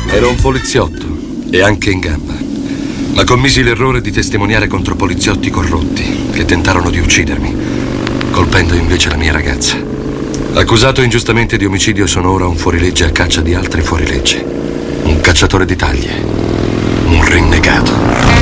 Ero un poliziotto e anche in gamba, ma commisi l'errore di testimoniare contro poliziotti corrotti che tentarono di uccidermi, colpendo invece la mia ragazza. Accusato ingiustamente di omicidio, sono ora un fuorilegge a caccia di altri fuorilegge. Un cacciatore di taglie, un rinnegato.